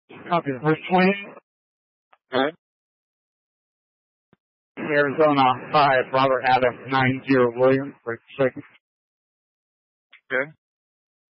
Copy the first swing. Okay. Arizona 5, Robert Adams 90 Williams, break 6. Okay.